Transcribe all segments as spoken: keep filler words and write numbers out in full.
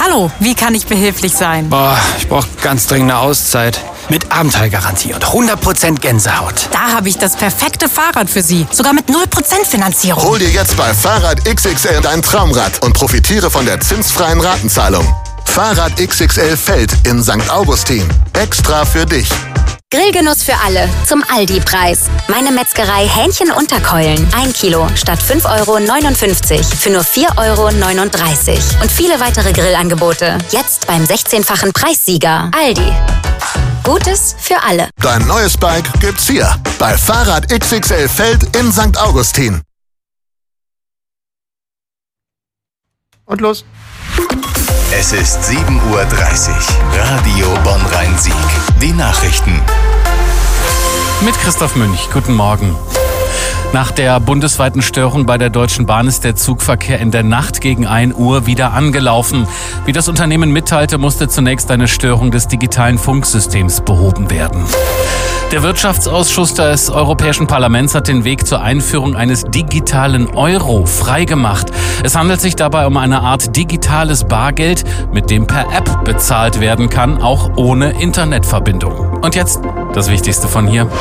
Hallo, wie kann ich behilflich sein? Boah, ich brauche ganz dringend eine Auszeit. Mit Abenteuergarantie und hundert Prozent Gänsehaut. Da habe ich das perfekte Fahrrad für Sie. Sogar mit null Prozent Finanzierung. Hol dir jetzt bei Fahrrad X X L dein Traumrad und profitiere von der zinsfreien Ratenzahlung. Fahrrad X X L Feld in Sankt Augustin. Extra für dich. Grillgenuss für alle zum Aldi-Preis. Meine Metzgerei Hähnchen-Unterkeulen. Ein Kilo statt fünf Euro neunundfünfzig für nur vier Euro neununddreißig. Und viele weitere Grillangebote. Jetzt beim sechzehnfachen Preissieger. Aldi. Gutes für alle. Dein neues Bike gibt's hier bei Fahrrad X X L Feld in Sankt Augustin. Und los. Es ist sieben Uhr dreißig. Radio Bonn-Rhein-Sieg. Die Nachrichten. Mit Christoph Münch. Guten Morgen. Nach der bundesweiten Störung bei der Deutschen Bahn ist der Zugverkehr in der Nacht gegen ein Uhr wieder angelaufen. Wie das Unternehmen mitteilte, musste zunächst eine Störung des digitalen Funksystems behoben werden. Der Wirtschaftsausschuss des Europäischen Parlaments hat den Weg zur Einführung eines digitalen Euro freigemacht. Es handelt sich dabei um eine Art digitales Bargeld, mit dem per App bezahlt werden kann, auch ohne Internetverbindung. Und jetzt das Wichtigste von hier.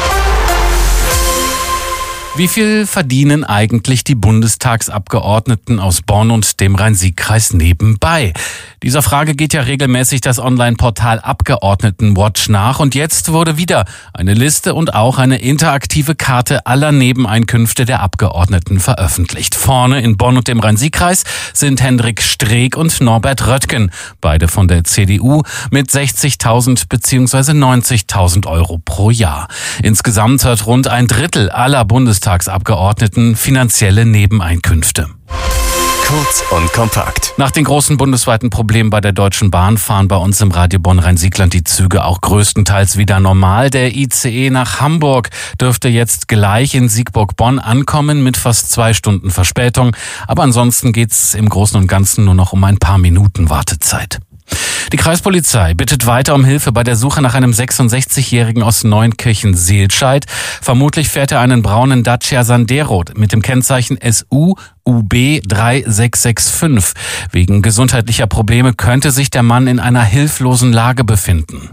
Wie viel verdienen eigentlich die Bundestagsabgeordneten aus Bonn und dem Rhein-Sieg-Kreis nebenbei? Dieser Frage geht ja regelmäßig das Online-Portal Abgeordnetenwatch nach. Und jetzt wurde wieder eine Liste und auch eine interaktive Karte aller Nebeneinkünfte der Abgeordneten veröffentlicht. Vorne in Bonn und dem Rhein-Sieg-Kreis sind Hendrik Streeck und Norbert Röttgen, beide von der C D U, mit sechzigtausend bzw. neunzigtausend Euro pro Jahr. Insgesamt hat rund ein Drittel aller Bundestagsabgeordneten finanzielle Nebeneinkünfte. Kurz und kompakt. Nach den großen bundesweiten Problemen bei der Deutschen Bahn fahren bei uns im Radio Bonn-Rhein-Siegland die Züge auch größtenteils wieder normal. Der I C E nach Hamburg dürfte jetzt gleich in Siegburg-Bonn ankommen mit fast zwei Stunden Verspätung. Aber ansonsten geht's im Großen und Ganzen nur noch um ein paar Minuten Wartezeit. Die Kreispolizei bittet weiter um Hilfe bei der Suche nach einem sechsundsechzigjährigen aus Neunkirchen-Seelscheid. Vermutlich fährt er einen braunen Dacia Sandero mit dem Kennzeichen S U U B drei sechs sechs fünf. Wegen gesundheitlicher Probleme könnte sich der Mann in einer hilflosen Lage befinden.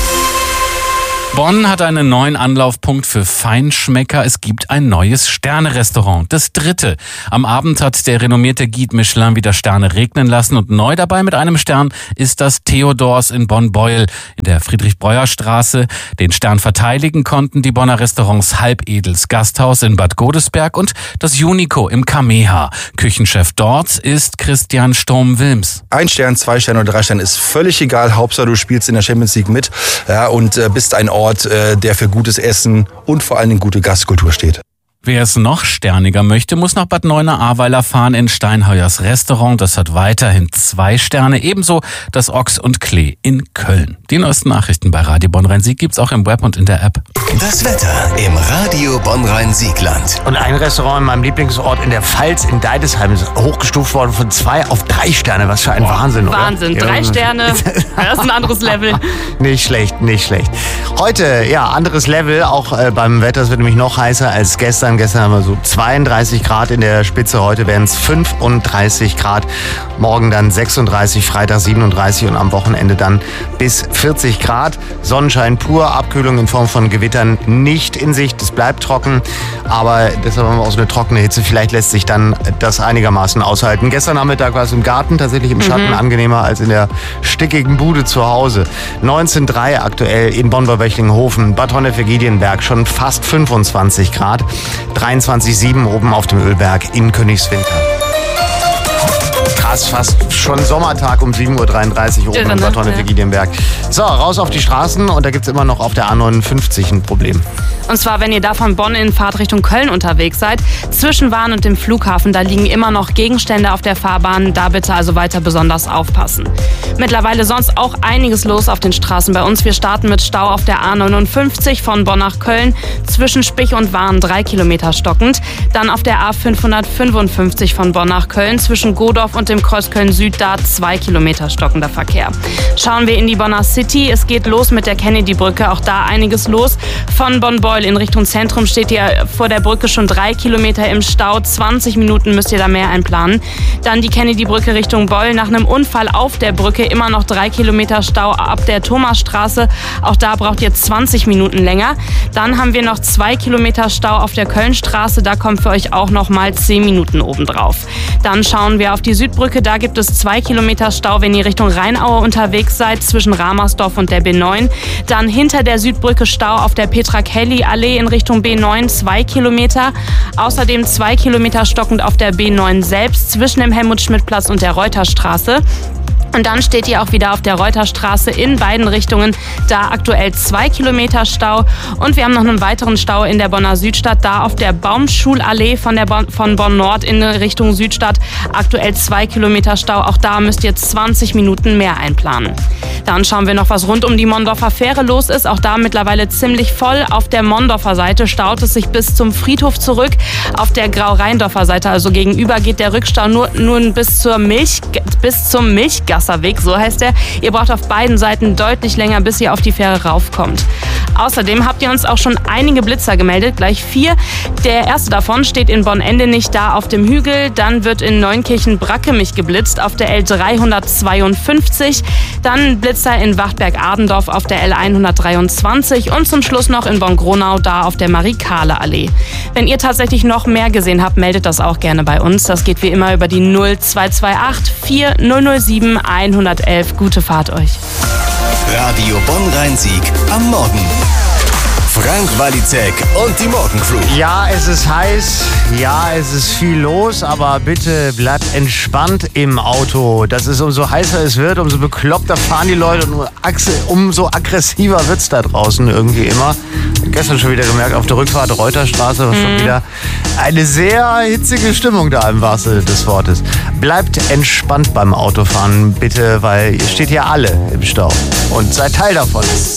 Bonn hat einen neuen Anlaufpunkt für Feinschmecker. Es gibt ein neues Sterne-Restaurant, das dritte. Am Abend hat der renommierte Guide Michelin wieder Sterne regnen lassen und neu dabei mit einem Stern ist das Theodors in Bonn-Beuel in der Friedrich-Breuer-Straße. Den Stern verteidigen konnten die Bonner Restaurants Halbedels Gasthaus in Bad Godesberg und das Unico im Kameha. Küchenchef dort ist Christian Sturm-Wilms. Ein Stern, zwei Sterne oder drei Sterne ist völlig egal. Hauptsache du spielst in der Champions League mit, ja, und äh, bist ein Ort, der für gutes Essen und vor allen Dingen gute Gastkultur steht. Wer es noch sterniger möchte, muss nach Bad Neuenahr-Ahrweiler fahren in Steinheuers Restaurant. Das hat weiterhin zwei Sterne. Ebenso das Ochs und Klee in Köln. Die neuesten Nachrichten bei Radio Bonn-Rhein-Sieg gibt's auch im Web und in der App. Das Wetter im Radio Bonn-Rhein-Siegland. Und ein Restaurant in meinem Lieblingsort in der Pfalz in Deidesheim ist hochgestuft worden von zwei auf drei Sterne. Was für ein Boah, Wahnsinn, oder? Wahnsinn, drei Sterne. Das ist ein anderes Level. Nicht schlecht, nicht schlecht. Heute, ja, anderes Level, auch äh, beim Wetter. Es wird nämlich noch heißer als gestern. Gestern haben wir so zweiunddreißig Grad in der Spitze. Heute werden es fünfunddreißig Grad. Morgen dann sechsunddreißig, Freitag siebenunddreißig und am Wochenende dann bis vierzig Grad. Sonnenschein pur, Abkühlung in Form von Gewittern nicht in Sicht. Es bleibt trocken, aber deshalb haben wir auch so eine trockene Hitze. Vielleicht lässt sich dann das einigermaßen aushalten. Gestern Nachmittag war es im Garten tatsächlich im Schatten mhm. angenehmer als in der stickigen Bude zu Hause. neunzehn Komma drei aktuell in Bonn bei Wöchlinghofen. Bad Honnef-Giedienberg schon fast fünfundzwanzig Grad. dreiundzwanzig Komma sieben oben auf dem Ölberg in Königswinter. Krass, fast schon Sommertag um sieben Uhr dreiunddreißig oben in Bad Honnef-Giedienberg. So, raus auf die Straßen und da gibt es immer noch auf der A neunundfünfzig ein Problem. Und zwar, wenn ihr da von Bonn in Fahrt Richtung Köln unterwegs seid, zwischen Wahn und dem Flughafen, da liegen immer noch Gegenstände auf der Fahrbahn. Da bitte also weiter besonders aufpassen. Mittlerweile sonst auch einiges los auf den Straßen bei uns. Wir starten mit Stau auf der A neunundfünfzig von Bonn nach Köln, zwischen Spich und Wahn drei Kilometer stockend. Dann auf der A fünfhundertfünfundfünfzig von Bonn nach Köln, zwischen Godorf und dem dem Kreuz Köln-Süd da zwei Kilometer stockender Verkehr. Schauen wir in die Bonner City. Es geht los mit der Kennedy-Brücke. Auch da einiges los. Von Bonn-Beul in Richtung Zentrum steht ihr vor der Brücke schon drei Kilometer im Stau. zwanzig Minuten müsst ihr da mehr einplanen. Dann die Kennedy-Brücke Richtung Beul. Nach einem Unfall auf der Brücke immer noch drei Kilometer Stau ab der Thomasstraße. Auch da braucht ihr zwanzig Minuten länger. Dann haben wir noch zwei Kilometer Stau auf der Kölnstraße. Da kommt für euch auch noch mal zehn Minuten obendrauf. Dann schauen wir auf die Südbrücke. Da gibt es zwei Kilometer Stau, wenn ihr Richtung Rheinaue unterwegs seid, zwischen Ramersdorf und der B neun. Dann hinter der Südbrücke Stau auf der Petra-Kelly-Allee in Richtung B neun, zwei Kilometer. Außerdem zwei Kilometer stockend auf der B neun selbst, zwischen dem Helmut-Schmidt-Platz und der Reuterstraße. Und dann steht ihr auch wieder auf der Reuterstraße in beiden Richtungen, da aktuell zwei Kilometer Stau. Und wir haben noch einen weiteren Stau in der Bonner Südstadt, da auf der Baumschulallee von, der Bon- von Bonn Nord in Richtung Südstadt, aktuell zwei Kilometer Stau. Auch da müsst ihr zwanzig Minuten mehr einplanen. Dann schauen wir noch, was rund um die Mondorfer Fähre los ist. Auch da mittlerweile ziemlich voll. Auf der Mondorfer Seite staut es sich bis zum Friedhof zurück. Auf der Grau-Rheindorfer Seite, also gegenüber, geht der Rückstau nur, nur bis, zur Milch, bis zum Milchgasserweg, so heißt der. Ihr braucht auf beiden Seiten deutlich länger, bis ihr auf die Fähre raufkommt. Außerdem habt ihr uns auch schon einige Blitzer gemeldet, gleich vier. Der erste davon steht in Bonn-Endenich da auf dem Hügel. Dann wird in Neunkirchen-Brackemich geblitzt auf der L dreihundertzweiundfünfzig. Dann Blitzer in Wachtberg-Adendorf auf der L hundertdreiundzwanzig und zum Schluss noch in Bonn-Gronau da auf der Marie-Kahle-Allee. Wenn ihr tatsächlich noch mehr gesehen habt, meldet das auch gerne bei uns. Das geht wie immer über die null zwei zwei acht vier null null sieben eins eins eins. Gute Fahrt euch. Radio Bonn-Rhein-Sieg am Morgen. Frank Walizek und die Morgencrew. Ja, es ist heiß, ja, es ist viel los, aber bitte bleibt entspannt im Auto. Das ist, umso heißer es wird, umso bekloppter fahren die Leute und umso aggressiver wird es da draußen irgendwie immer. Gestern schon wieder gemerkt, auf der Rückfahrt Reuterstraße war schon wieder eine sehr hitzige Stimmung da im wahrsten Sinne des Wortes. Bleibt entspannt beim Autofahren, bitte, weil ihr steht ja alle im Stau und seid Teil davon.